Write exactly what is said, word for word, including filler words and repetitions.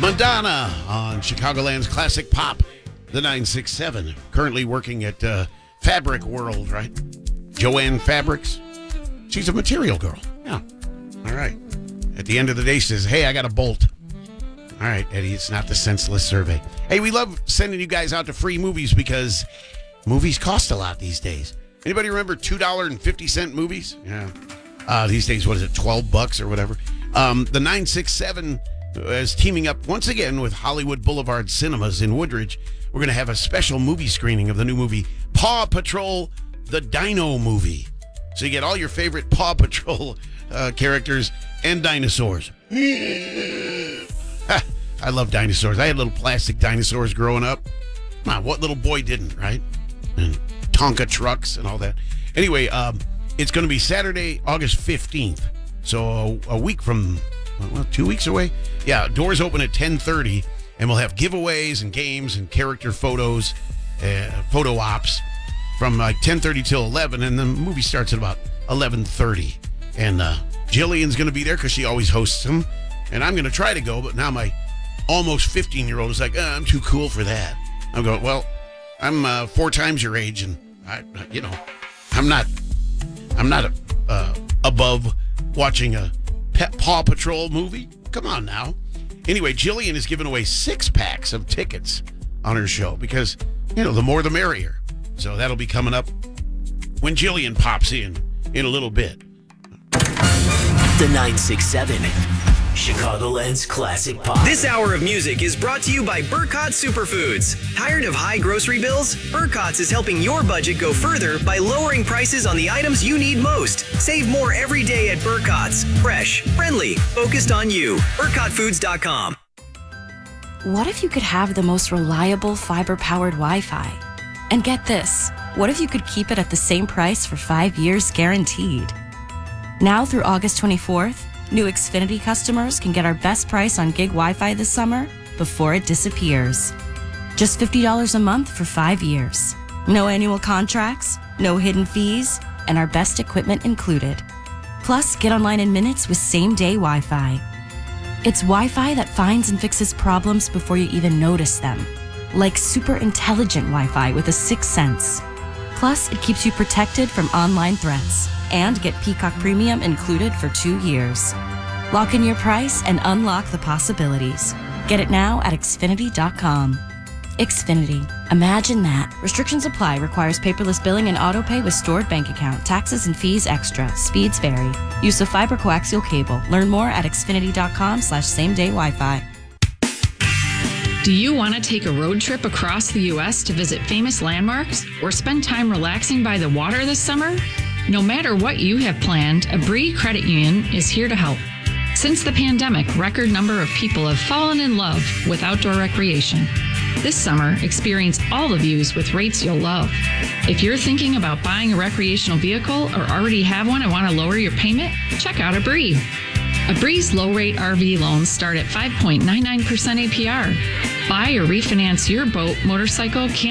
Madonna on Chicagoland's Classic Pop, the nine six seven. Currently working at uh, Fabric World, right? Joanne Fabrics. She's a material girl. Yeah. All right. At the end of the day, she says, hey, I got a bolt. All right, Eddie, it's not the senseless survey. Hey, we love sending you guys out to free movies because movies cost a lot these days. Anybody remember two dollars and fifty cent movies? Yeah. Uh, these days, what is it, twelve bucks or whatever? Um, the nine six seven is teaming up once again with Hollywood Boulevard Cinemas in Woodridge. We're going to have a special movie screening of the new movie, Paw Patrol, the Dino Movie. So you get all your favorite Paw Patrol uh, characters and dinosaurs. I love dinosaurs. I had little plastic dinosaurs growing up. Come on, what little boy didn't, right? And Tonka trucks and all that. Anyway, um, it's going to be Saturday, August fifteenth. So a, a week from, well, two weeks away? Yeah, doors open at ten thirty, and we'll have giveaways and games and character photos, uh, photo ops from like ten thirty till eleven, and the movie starts at about eleven thirty. And uh, Jillian's going to be there because she always hosts them. And I'm going to try to go, but now my almost fifteen-year-old is like, oh, I'm too cool for that. I'm going, well, I'm uh, four times your age, and I, you know, I'm not, I'm not uh, above watching a Pet Paw Patrol movie. Come on now. Anyway, Jillian is giving away six packs of tickets on her show because, you know, the more the merrier. So that'll be coming up when Jillian pops in in a little bit. The nine six seven. Chicagoland's Classic Pop. This hour of music is brought to you by Burkott Superfoods. Tired of high grocery bills? Burkott's is helping your budget go further by lowering prices on the items you need most. Save more every day at Burkott's. Fresh, friendly, focused on you. Burkott Foods dot com. What if you could have the most reliable fiber-powered Wi-Fi? And get this, what if you could keep it at the same price for five years guaranteed? Now through August twenty-fourth, new Xfinity customers can get our best price on gig Wi-Fi this summer before it disappears. Just fifty dollars a month for five years. No annual contracts, no hidden fees, and our best equipment included. Plus, get online in minutes with same-day Wi-Fi. It's Wi-Fi that finds and fixes problems before you even notice them. Like super intelligent Wi-Fi with a sixth sense. Plus, it keeps you protected from online threats. And get Peacock Premium included for two years. Lock in your price and unlock the possibilities. Get it now at Xfinity dot com. Xfinity. Imagine that. Restrictions apply. Requires paperless billing and autopay with stored bank account. Taxes and fees extra. Speeds vary. Use of fiber coaxial cable. Learn more at Xfinity dot com slash same day Wi-Fi. Do you want to take a road trip across the U S to visit famous landmarks or spend time relaxing by the water this summer? No matter what you have planned, Abri Credit Union is here to help. Since the pandemic, record number of people have fallen in love with outdoor recreation. This summer, experience all the views with rates you'll love. If you're thinking about buying a recreational vehicle or already have one and want to lower your payment, check out Abri. Abri's low-rate R V loans start at five point nine nine percent A P R. Buy or refinance your boat, motorcycle, camper,